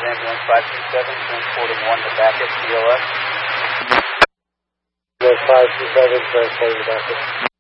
ambulance 527, transporting 1 to Backus, CLS. Ambulance 527, transporting to Backus.